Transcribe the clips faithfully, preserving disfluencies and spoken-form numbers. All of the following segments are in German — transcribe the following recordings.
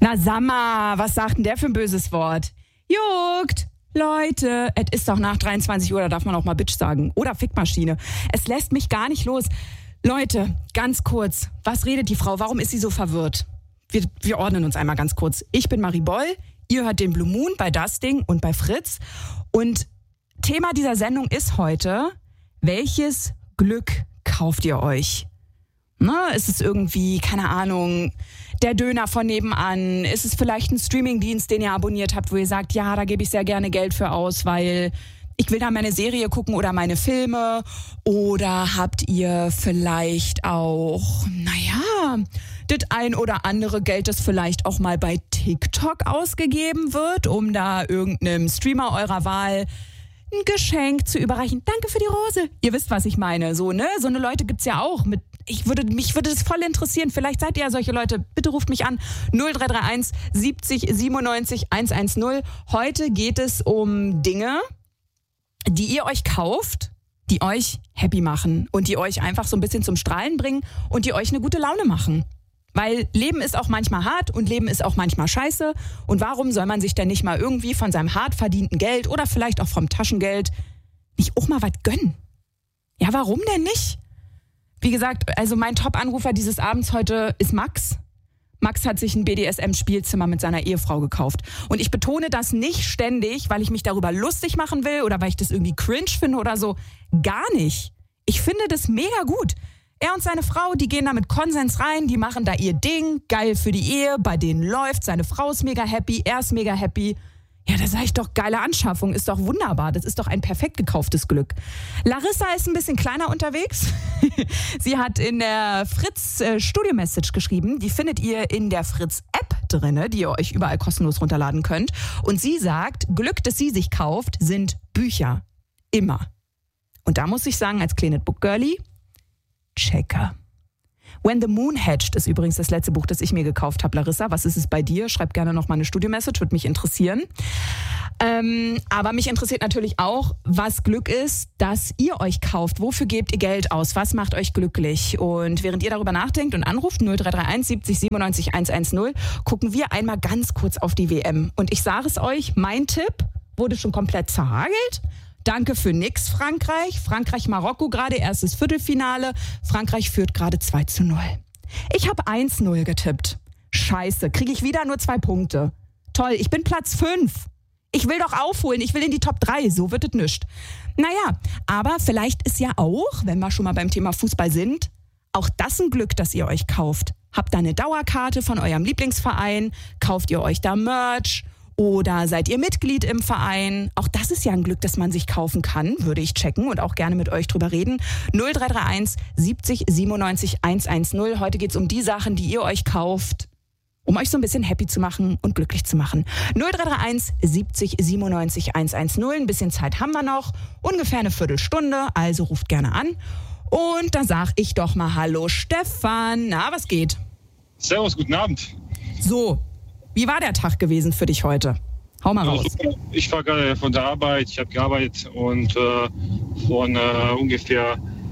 Na Samma, was sagt denn der für ein böses Wort? Juckt! Leute, es ist doch nach dreiundzwanzig Uhr, da darf man auch mal Bitch sagen. Oder Fickmaschine. Es lässt mich gar nicht los. Leute, ganz kurz, was redet die Frau? Warum ist sie so verwirrt? Wir, wir ordnen uns einmal ganz kurz. Ich bin Marie Boll, ihr hört den Blue Moon bei Das Ding und bei Fritz. Und Thema dieser Sendung ist heute, welches Glück kauft ihr euch? Na, ist es irgendwie, keine Ahnung, der Döner von nebenan? Ist es vielleicht ein Streamingdienst, den ihr abonniert habt, wo ihr sagt, ja, da gebe ich sehr gerne Geld für aus, weil ich will da meine Serie gucken oder meine Filme? Oder habt ihr vielleicht auch, naja, das ein oder andere Geld, das vielleicht auch mal bei TikTok ausgegeben wird, um da irgendeinem Streamer eurer Wahl ein Geschenk zu überreichen? Danke für die Rose. Ihr wisst, was ich meine. So, ne? So eine Leute gibt's ja auch. Mit, ich würde, mich würde das voll interessieren. Vielleicht seid ihr ja solche Leute. Bitte ruft mich an. null drei drei eins siebzig siebenundneunzig hundertzehn. Heute geht es um Dinge, die ihr euch kauft, die euch happy machen und die euch einfach so ein bisschen zum Strahlen bringen und die euch eine gute Laune machen. Weil Leben ist auch manchmal hart und Leben ist auch manchmal scheiße. Und warum soll man sich denn nicht mal irgendwie von seinem hart verdienten Geld oder vielleicht auch vom Taschengeld nicht auch mal was gönnen? Ja, warum denn nicht? Wie gesagt, also mein Top-Anrufer dieses Abends heute ist Max. Max hat sich ein B D S M-Spielzimmer mit seiner Ehefrau gekauft. Und ich betone das nicht ständig, weil ich mich darüber lustig machen will oder weil ich das irgendwie cringe finde oder so. Gar nicht. Ich finde das mega gut. Er und seine Frau, die gehen da mit Konsens rein, die machen da ihr Ding, geil für die Ehe, bei denen läuft, seine Frau ist mega happy, er ist mega happy. Ja, da sag ich doch, geile Anschaffung, ist doch wunderbar, das ist doch ein perfekt gekauftes Glück. Larissa ist ein bisschen kleiner unterwegs. Sie hat in der Fritz äh, Studio Message geschrieben, die findet ihr in der Fritz App drinne, die ihr euch überall kostenlos runterladen könnt. Und sie sagt, Glück, das sie sich kauft, sind Bücher. Immer. Und da muss ich sagen, als kleine Book Girlie, Checker. When the Moon Hatched ist übrigens das letzte Buch, das ich mir gekauft habe, Larissa. Was ist es bei dir? Schreib gerne noch mal eine Studio-Message, würde mich interessieren. Ähm, aber mich interessiert natürlich auch, was Glück ist, das ihr euch kauft. Wofür gebt ihr Geld aus? Was macht euch glücklich? Und während ihr darüber nachdenkt und anruft, null drei drei eins siebzig siebenundneunzig hundertzehn, gucken wir einmal ganz kurz auf die W M. Und ich sage es euch, mein Tipp wurde schon komplett zerhagelt. Danke für nix, Frankreich. Frankreich-Marokko gerade, erstes Viertelfinale. Frankreich führt gerade zwei zu null. Ich habe eins null getippt. Scheiße, kriege ich wieder nur zwei Punkte. Toll, ich bin Platz fünf. Ich will doch aufholen, ich will in die Top drei, so wird es nischt. Naja, aber vielleicht ist ja auch, wenn wir schon mal beim Thema Fußball sind, auch das ein Glück, das ihr euch kauft. Habt da eine Dauerkarte von eurem Lieblingsverein, kauft ihr euch da Merch oder seid ihr Mitglied im Verein? Auch das ist ja ein Glück, das man sich kaufen kann, würde ich checken und auch gerne mit euch drüber reden. null drei drei eins siebzig siebenundneunzig hundertzehn. Heute geht es um die Sachen, die ihr euch kauft, um euch so ein bisschen happy zu machen und glücklich zu machen. null drei drei eins siebzig siebenundneunzig hundertzehn. Ein bisschen Zeit haben wir noch, ungefähr eine Viertelstunde, also ruft gerne an. Und dann sag ich doch mal Hallo Stefan, na, was geht? Servus, guten Abend. So, wie war der Tag gewesen für dich heute? Hau mal raus. Ich war gerade von der Arbeit, ich habe gearbeitet und äh, von äh, ungefähr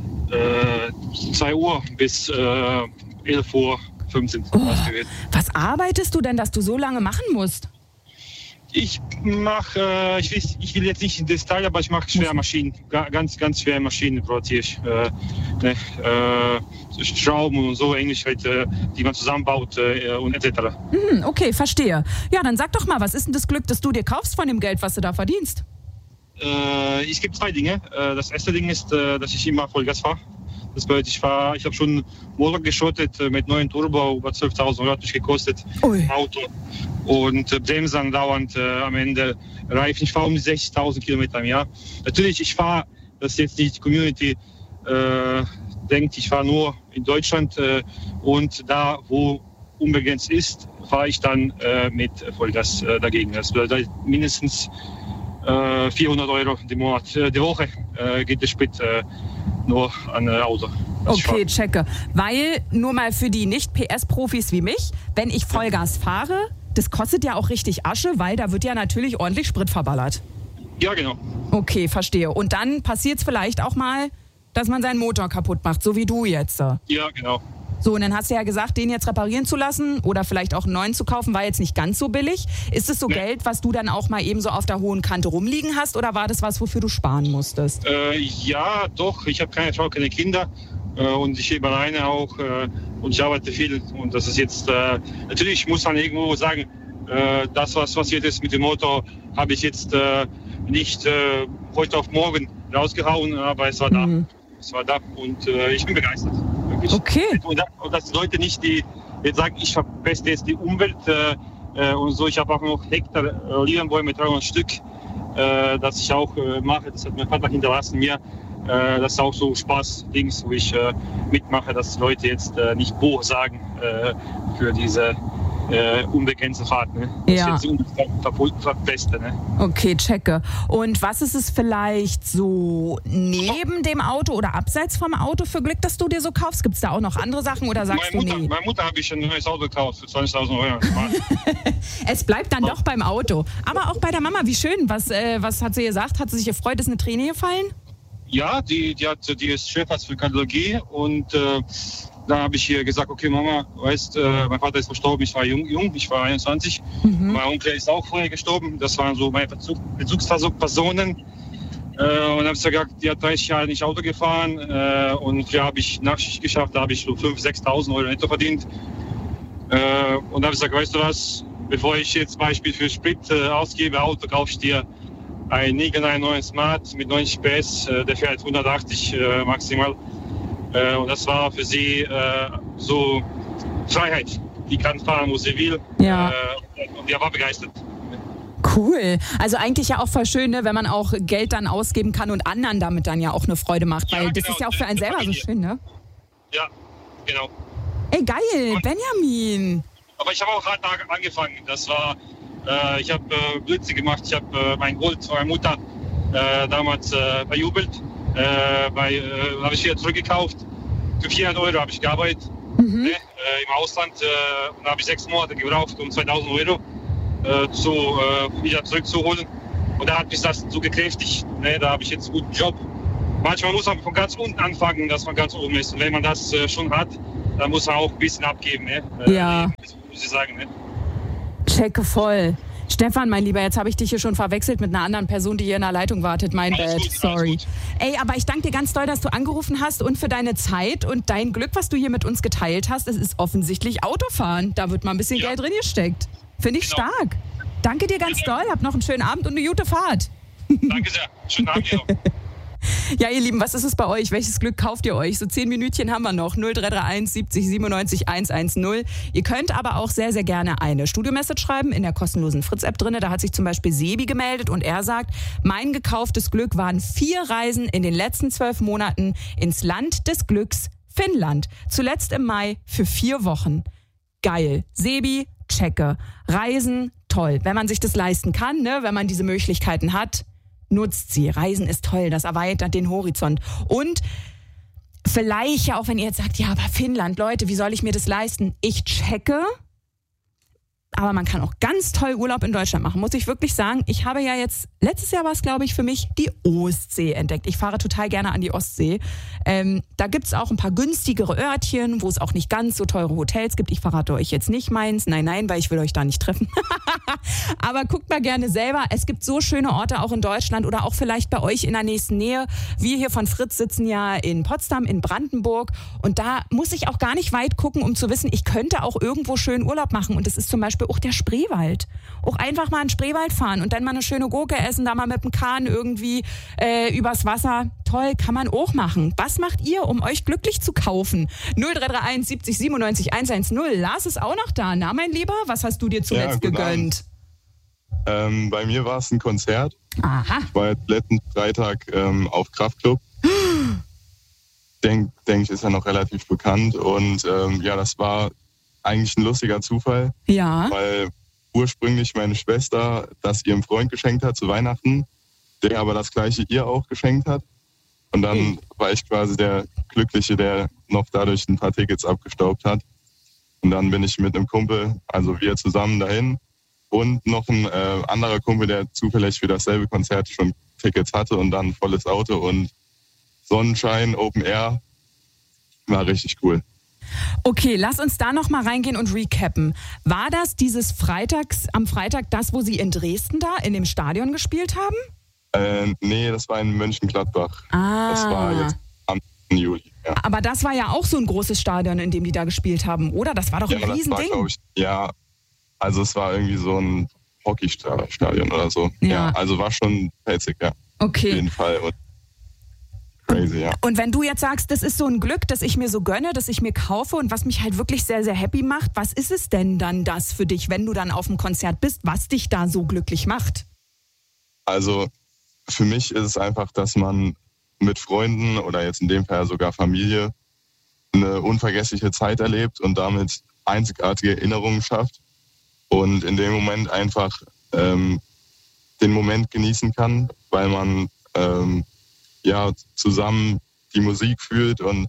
äh, zwei Uhr bis äh, elf Uhr fünfzehn. Oh, was arbeitest du denn, dass du so lange machen musst? Ich mache, äh, ich, will, ich will jetzt nicht in Detail, aber ich mache schwere Maschinen, Ga, ganz, ganz schwere Maschinen produziere ich. Äh, ne, äh, Schrauben und so, Englisch halt, äh, die man zusammenbaut äh, und et cetera. Hm, okay, verstehe. Ja, dann sag doch mal, was ist denn das Glück, das du dir kaufst von dem Geld, was du da verdienst? Äh, es gibt zwei Dinge. Äh, das erste Ding ist, äh, dass ich immer Vollgas fahre. Das bedeutet, ich fahre, ich habe schon Motor geschrottet äh, mit neuen Turbo, über zwölftausend Euro gekostet, Ui. Auto. Und äh, Bremsen dauernd äh, am Ende Reifen. Ich fahre um die sechzigtausend Kilometer im Jahr. Natürlich, ich fahre, das ist jetzt nicht die Community äh, denkt, ich fahre nur in Deutschland äh, und da, wo unbegrenzt ist, fahre ich dann äh, mit Vollgas äh, dagegen. Das bedeutet mindestens äh, vierhundert Euro im Monat, äh, die Woche äh, geht der Sprit äh, nur an äh, Auto. Okay, checke. Weil, nur mal für die Nicht-P S-Profis wie mich, wenn ich Vollgas fahre, das kostet ja auch richtig Asche, weil da wird ja natürlich ordentlich Sprit verballert. Ja, genau. Okay, verstehe. Und dann passiert es vielleicht auch mal, dass man seinen Motor kaputt macht, so wie du jetzt. Ja, genau. So, und dann hast du ja gesagt, den jetzt reparieren zu lassen oder vielleicht auch einen neuen zu kaufen, war jetzt nicht ganz so billig. Ist es so nee. Geld, was du dann auch mal eben so auf der hohen Kante rumliegen hast oder war das was, wofür du sparen musstest? Äh, ja, doch. Ich habe keine Frau, keine Kinder äh, und ich lebe alleine auch äh, und ich arbeite viel. Und das ist jetzt, äh, natürlich muss man irgendwo sagen, äh, das, was passiert ist mit dem Motor, habe ich jetzt äh, nicht äh, heute auf morgen rausgehauen, aber es war da. Mhm. Es war da und äh, ich bin begeistert. Wirklich. Okay. Und, und dass die Leute nicht, die jetzt sagen, ich verpeste jetzt die Umwelt äh, und so. Ich habe auch noch Hektar äh, Olivenbäume, dreihundert Stück, äh, das ich auch äh, mache. Das hat mein Vater hinterlassen mir. Äh, das ist auch so Spaß-Dings, wo ich äh, mitmache, dass Leute jetzt äh, nicht Boh sagen äh, für diese Äh, unbegrenzte Fahrt, ne? Das ja. ist jetzt verpeste, ne? Okay, checke. Und was ist es vielleicht so neben dem Auto oder abseits vom Auto für Glück, dass du dir so kaufst? Gibt es da auch noch andere Sachen oder sagst meine Mutter, du nee? Meine Mutter habe ich ein neues Auto gekauft für zwanzigtausend Euro. Es bleibt dann doch beim Auto. Aber auch bei der Mama, wie schön. Was, äh, was hat sie gesagt? Hat sie sich gefreut? Ist eine Träne gefallen? Ja, die, die, hat, die ist Chefarzt für Kardiologie und äh, da habe ich ihr gesagt, okay Mama, weißt, äh, mein Vater ist verstorben, ich war jung, jung ich war einundzwanzig. Mhm. Mein Onkel ist auch vorher gestorben, das waren so meine Bezug, Bezugspersonen. Äh, und dann habe ich gesagt, die hat dreißig Jahre nicht Auto gefahren äh, und ja, habe ich Nachschicht geschafft, da habe ich so fünftausend, sechstausend Euro netto verdient. Äh, und da habe ich gesagt, weißt du was, bevor ich jetzt Beispiel für Sprit äh, ausgebe, Auto, kaufe ich dir ein Nigger neun Smart mit neunzig P S, äh, der fährt hundertachtzig äh, maximal. Äh, und das war für sie äh, so Freiheit. Die kann fahren, wo sie will. Ja. Äh, und die war begeistert. Cool. Also eigentlich ja auch voll schön, ne, wenn man auch Geld dann ausgeben kann und anderen damit dann ja auch eine Freude macht. Weil ja, das genau, ist ja auch für einen selber so schön, ne? Ja, genau. Ey, geil, und, Benjamin. Aber ich habe auch hart angefangen. Das war, äh, ich habe äh, Blitze gemacht. Ich habe äh, mein Gold von meiner Mutter äh, damals äh, verjubelt. Äh, bei, äh, habe ich wieder zurückgekauft. Für vierhundert Euro habe ich gearbeitet mhm. ne, äh, im Ausland. Äh, und da habe ich sechs Monate gebraucht, um zweitausend Euro äh, zu, äh, wieder zurückzuholen. Und da hat mich das so gekräftigt. Ne, da habe ich jetzt einen guten Job. Manchmal muss man von ganz unten anfangen, dass man ganz oben ist. Und wenn man das äh, schon hat, dann muss man auch ein bisschen abgeben. Ne? Äh, ja. Muss ich sagen. Ne? Checke voll. Stefan, mein Lieber, jetzt habe ich dich hier schon verwechselt mit einer anderen Person, die hier in der Leitung wartet. Mein Bad, sorry. Ey, aber ich danke dir ganz doll, dass du angerufen hast und für deine Zeit und dein Glück, was du hier mit uns geteilt hast. Es ist offensichtlich Autofahren. Da wird mal ein bisschen ja. Geld drin gesteckt. Finde ich genau. stark. Danke dir ganz doll. Hab noch einen schönen Abend und eine gute Fahrt. Danke sehr. Schönen Abend dir noch. Ja, ihr Lieben, was ist es bei euch? Welches Glück kauft ihr euch? So zehn Minütchen haben wir noch. null drei drei eins siebzig siebenundneunzig hundertzehn. Ihr könnt aber auch sehr, sehr gerne eine Studio-Message schreiben in der kostenlosen Fritz-App drin. Da hat sich zum Beispiel Sebi gemeldet und er sagt, mein gekauftes Glück waren vier Reisen in den letzten zwölf Monaten ins Land des Glücks, Finnland. Zuletzt im Mai für vier Wochen. Geil. Sebi, checke. Reisen, toll. Wenn man sich das leisten kann, ne? Wenn man diese Möglichkeiten hat, nutzt sie. Reisen ist toll, das erweitert den Horizont. Und vielleicht ja auch, wenn ihr jetzt sagt, ja, aber Finnland, Leute, wie soll ich mir das leisten? Ich checke, aber man kann auch ganz toll Urlaub in Deutschland machen, muss ich wirklich sagen. Ich habe ja jetzt, letztes Jahr war es, glaube ich, für mich die Ostsee entdeckt. Ich fahre total gerne an die Ostsee. Ähm, da gibt es auch ein paar günstigere Örtchen, wo es auch nicht ganz so teure Hotels gibt. Ich verrate euch jetzt nicht meins. Nein, nein, weil ich will euch da nicht treffen. Aber guckt mal gerne selber. Es gibt so schöne Orte auch in Deutschland oder auch vielleicht bei euch in der nächsten Nähe. Wir hier von Fritz sitzen ja in Potsdam, in Brandenburg. Und da muss ich auch gar nicht weit gucken, um zu wissen, ich könnte auch irgendwo schön Urlaub machen. Und das ist zum Beispiel auch der Spreewald. Auch einfach mal in den Spreewald fahren und dann mal eine schöne Gurke essen, da mal mit dem Kahn irgendwie äh, übers Wasser. Toll, kann man auch machen. Was macht ihr, um euch glücklich zu kaufen? null drei drei eins siebzig siebenundneunzig hundertzehn. Lars ist auch noch da. Na, mein Lieber, was hast du dir zuletzt ja, gegönnt? Ähm, bei mir war es ein Konzert. Aha. Ich war jetzt letzten Freitag ähm, auf Kraftklub. Denke, denk, ist ja noch relativ bekannt. Und ähm, ja, das war eigentlich ein lustiger Zufall. Ja. Weil ursprünglich meine Schwester das ihrem Freund geschenkt hat zu Weihnachten, der aber das gleiche ihr auch geschenkt hat. Und dann mhm. war ich quasi der Glückliche, der noch dadurch ein paar Tickets abgestaubt hat. Und dann bin ich mit einem Kumpel, also wir zusammen dahin. Und noch ein äh, anderer Kumpel, der zufällig für dasselbe Konzert schon Tickets hatte und dann volles Auto und Sonnenschein, Open Air. War richtig cool. Okay, lass uns da noch mal reingehen und recappen. War das dieses Freitags, am Freitag das, wo Sie in Dresden da in dem Stadion gespielt haben? Äh, nee, das war in Mönchengladbach. Ah. Das war jetzt am Juli. Ja. Aber das war ja auch so ein großes Stadion, in dem die da gespielt haben, oder? Das war doch ein ja, Riesending. War, ich, ja, also es war irgendwie so ein Hockeystadion oder so. Ja. ja also war schon pelzig, ja. Okay. Auf jeden Fall. Und crazy, ja. Und wenn du jetzt sagst, das ist so ein Glück, das ich mir so gönne, das ich mir kaufe und was mich halt wirklich sehr, sehr happy macht, was ist es denn dann das für dich, wenn du dann auf dem Konzert bist, was dich da so glücklich macht? Also für mich ist es einfach, dass man mit Freunden oder jetzt in dem Fall sogar Familie eine unvergessliche Zeit erlebt und damit einzigartige Erinnerungen schafft und in dem Moment einfach ähm, den Moment genießen kann, weil man ähm, ja zusammen die Musik fühlt und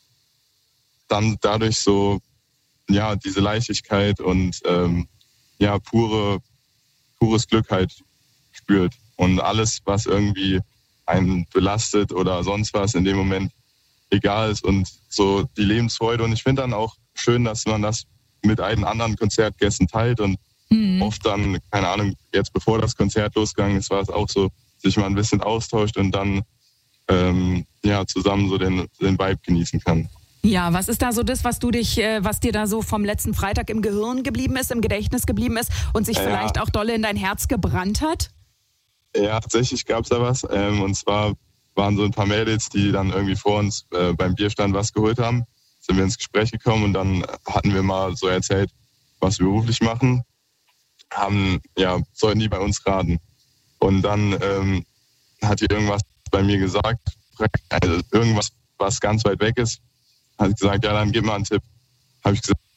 dann dadurch so ja diese Leichtigkeit und ähm, ja pure pures Glück halt spürt und alles, was irgendwie einen belastet oder sonst was in dem Moment egal ist und so die Lebensfreude. Und ich finde dann auch schön, dass man das mit allen anderen Konzertgästen teilt und mhm. oft dann, keine Ahnung, jetzt bevor das Konzert losgegangen ist, war es auch so, sich mal ein bisschen austauscht und dann ähm, ja zusammen so den, den Vibe genießen kann. Ja, was ist da so das, was du dich, was dir da so vom letzten Freitag im Gehirn geblieben ist, im Gedächtnis geblieben ist und sich ja. vielleicht auch dolle in dein Herz gebrannt hat? Ja, tatsächlich gab es da was. Ähm, und zwar waren so ein paar Mädels, die dann irgendwie vor uns äh, beim Bierstand was geholt haben. Sind wir ins Gespräch gekommen und dann hatten wir mal so erzählt, was wir beruflich machen. Haben, ja, sollten die bei uns raten. Und dann ähm, hat die irgendwas bei mir gesagt, also irgendwas, was ganz weit weg ist. Hat gesagt, ja, dann gib mal einen Tipp. Habe ich gesagt,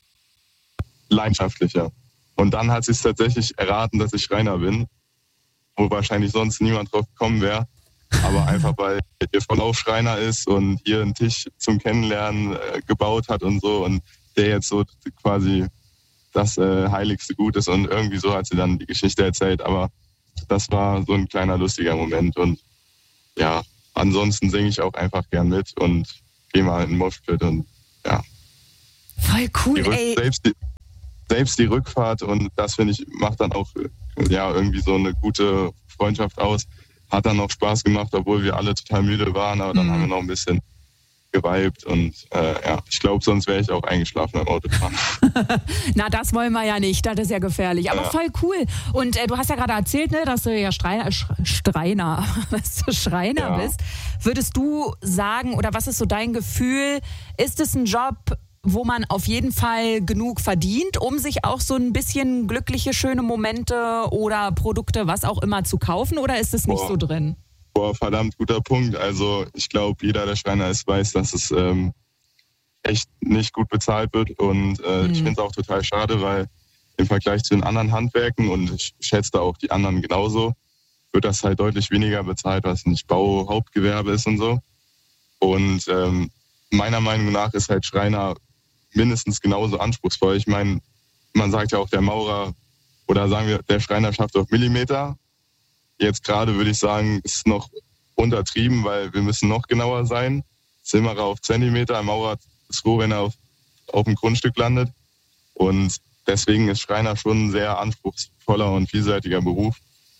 leidenschaftlicher. Und dann hat sie es tatsächlich erraten, dass ich Schreiner bin, wo wahrscheinlich sonst niemand drauf gekommen wäre. Aber einfach, weil ihr Frau auch Schreiner ist und hier einen Tisch zum Kennenlernen äh, gebaut hat und so und der jetzt so quasi das äh, heiligste Gut ist und irgendwie so hat sie dann die Geschichte erzählt. Aber das war so ein kleiner lustiger Moment und ja, ansonsten singe ich auch einfach gern mit und gehe mal in den Moshpit und ja. Voll cool, Rück- ey. Selbst die, selbst die Rückfahrt und das, finde ich, macht dann auch ja, irgendwie so eine gute Freundschaft aus. Hat dann noch Spaß gemacht, obwohl wir alle total müde waren, aber dann mhm. haben wir noch ein bisschen geweibt und äh, ja, ich glaube, sonst wäre ich auch eingeschlafen beim Autofahren. Na, das wollen wir ja nicht, das ist ja gefährlich, aber ja. voll cool. Und äh, du hast ja gerade erzählt, ne, dass du ja Streiner, Streiner, dass du Schreiner ja. bist. Würdest du sagen, oder was ist so dein Gefühl, ist es ein Job, wo man auf jeden Fall genug verdient, um sich auch so ein bisschen glückliche, schöne Momente oder Produkte, was auch immer, zu kaufen? Oder ist es nicht Boah. so drin? Boah, verdammt guter Punkt. Also ich glaube, jeder, der Schreiner ist, weiß, dass es ähm, echt nicht gut bezahlt wird. Und äh, mhm. ich finde es auch total schade, weil im Vergleich zu den anderen Handwerken, und ich schätze da auch die anderen genauso, wird das halt deutlich weniger bezahlt, was nicht Bau, Hauptgewerbe ist und so. Und ähm, meiner Meinung nach ist halt Schreiner mindestens genauso anspruchsvoll. Ich meine, man sagt ja auch, der Maurer oder sagen wir, der Schreiner schafft auf Millimeter. Jetzt gerade würde ich sagen, ist noch untertrieben, weil wir müssen noch genauer sein. Zimmerer auf Zentimeter, der Maurer ist froh, wenn er auf, auf dem Grundstück landet. Und deswegen ist Schreiner schon ein sehr anspruchsvoller und vielseitiger Beruf.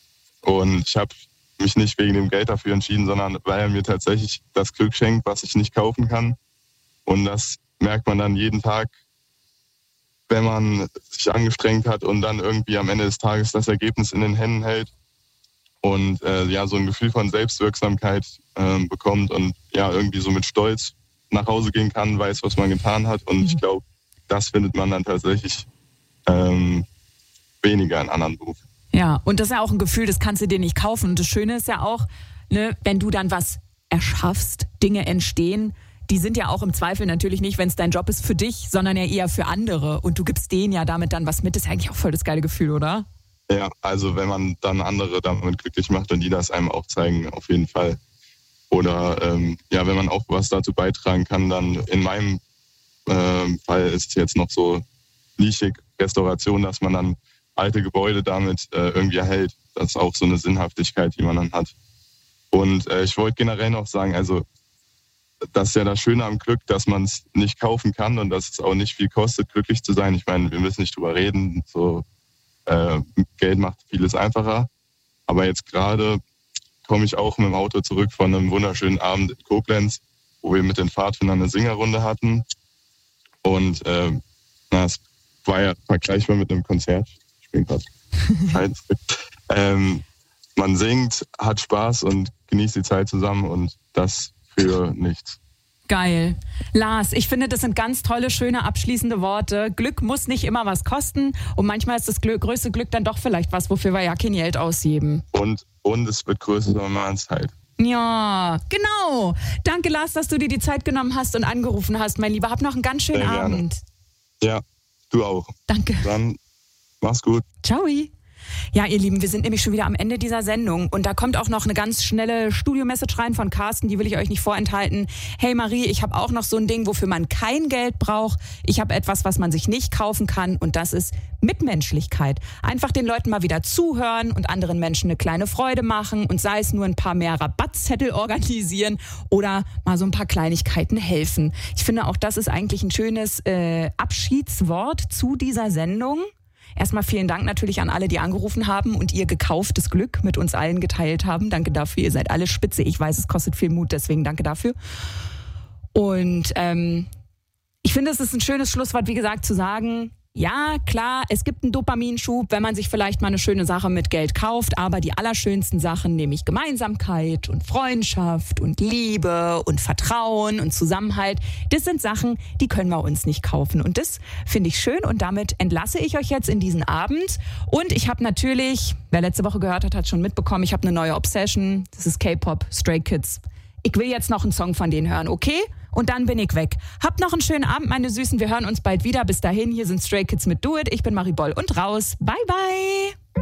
Und ich habe mich nicht wegen dem Geld dafür entschieden, sondern weil er mir tatsächlich das Glück schenkt, was ich nicht kaufen kann. Und das merkt man dann jeden Tag, wenn man sich angestrengt hat und dann irgendwie am Ende des Tages das Ergebnis in den Händen hält und äh, ja so ein Gefühl von Selbstwirksamkeit äh, bekommt und ja irgendwie so mit Stolz nach Hause gehen kann, weiß, was man getan hat. Und mhm. ich glaube, das findet man dann tatsächlich ähm, weniger in anderen Berufen. Ja, und das ist ja auch ein Gefühl, das kannst du dir nicht kaufen. Und das Schöne ist ja auch, ne, wenn du dann was erschaffst, Dinge entstehen, die sind ja auch im Zweifel natürlich nicht, wenn es dein Job ist, für dich, sondern ja eher für andere. Und du gibst denen ja damit dann was mit. Das ist eigentlich auch voll das geile Gefühl, oder? Ja, also wenn man dann andere damit glücklich macht und die das einem auch zeigen, auf jeden Fall. Oder ähm, ja, wenn man auch was dazu beitragen kann, dann in meinem ähm, Fall ist es jetzt noch so nischig Restauration, dass man dann alte Gebäude damit äh, irgendwie erhält. Das ist auch so eine Sinnhaftigkeit, die man dann hat. Und äh, ich wollte generell noch sagen, also das ist ja das Schöne am Glück, dass man es nicht kaufen kann und dass es auch nicht viel kostet, glücklich zu sein. Ich meine, wir müssen nicht drüber reden, so äh, Geld macht vieles einfacher. Aber jetzt gerade komme ich auch mit dem Auto zurück von einem wunderschönen Abend in Koblenz, wo wir mit den Pfadfindern eine Singerrunde hatten. Und äh, na, es war ja vergleichbar mit einem Konzert. Ich bin gerade ähm, man singt, hat Spaß und genießt die Zeit zusammen und das für nichts. Geil. Lars, ich finde, das sind ganz tolle, schöne, abschließende Worte. Glück muss nicht immer was kosten und manchmal ist das Glück, größte Glück dann doch vielleicht was, wofür wir ja kein Geld ausgeben. Und, und es wird größer, wenn man es teilt. Ja, genau. Danke, Lars, dass du dir die Zeit genommen hast und angerufen hast, mein Lieber. Hab noch einen ganz schönen Sehr gerne. Abend. Ja, du auch. Danke. Dann mach's gut. Ciao. Ja, ihr Lieben, wir sind nämlich schon wieder am Ende dieser Sendung und da kommt auch noch eine ganz schnelle Studio-Message rein von Carsten, die will ich euch nicht vorenthalten. Hey Marie, ich habe auch noch so ein Ding, wofür man kein Geld braucht. Ich habe etwas, was man sich nicht kaufen kann und das ist Mitmenschlichkeit. Einfach den Leuten mal wieder zuhören und anderen Menschen eine kleine Freude machen und sei es nur ein paar mehr Rabattzettel organisieren oder mal so ein paar Kleinigkeiten helfen. Ich finde auch, das ist eigentlich ein schönes äh, Abschiedswort zu dieser Sendung. Erstmal vielen Dank natürlich an alle, die angerufen haben und ihr gekauftes Glück mit uns allen geteilt haben. Danke dafür, ihr seid alle spitze. Ich weiß, es kostet viel Mut, deswegen danke dafür. Und ähm, ich finde, es ist ein schönes Schlusswort, wie gesagt, zu sagen, ja, klar, es gibt einen Dopaminschub, wenn man sich vielleicht mal eine schöne Sache mit Geld kauft, aber die allerschönsten Sachen, nämlich Gemeinsamkeit und Freundschaft und Liebe und Vertrauen und Zusammenhalt, das sind Sachen, die können wir uns nicht kaufen. Und das finde ich schön und damit entlasse ich euch jetzt in diesen Abend. Und ich habe natürlich, wer letzte Woche gehört hat, hat schon mitbekommen, ich habe eine neue Obsession, das ist K-Pop, Stray Kids. Ich will jetzt noch einen Song von denen hören, okay? Und dann bin ich weg. Habt noch einen schönen Abend, meine Süßen. Wir hören uns bald wieder. Bis dahin, hier sind Stray Kids mit Do It. Ich bin Marie Boll und raus. Bye, bye.